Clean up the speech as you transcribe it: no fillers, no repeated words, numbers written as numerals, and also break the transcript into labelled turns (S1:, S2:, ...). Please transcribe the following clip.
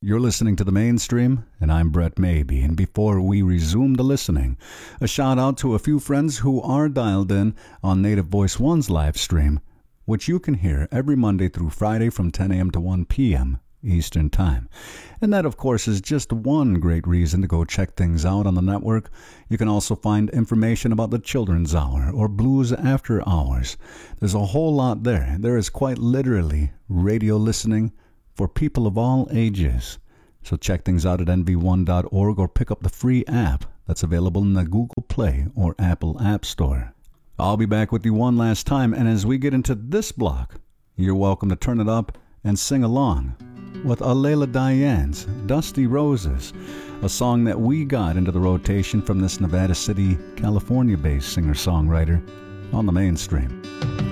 S1: You're listening to The Mainstream, and I'm Brett Maybe. And before we resume the listening, a shout out to a few friends who are dialed in on Native Voice One's live stream, which you can hear every Monday through Friday from 10 a.m. to 1 p.m. Eastern Time. And that, of course, is just one great reason to go check things out on the network. You can also find information about the Children's Hour or Blues After Hours. There's a whole lot there. There is quite literally radio listening for people of all ages. So check things out at nv1.org or pick up the free app that's available in the Google Play or Apple App Store. I'll be back with you one last time, and as we get into this block, you're welcome to turn it up and sing along with Alela Diane's Dusty Roses, a song that we got into the rotation from this Nevada City, California-based singer-songwriter on The Mainstream.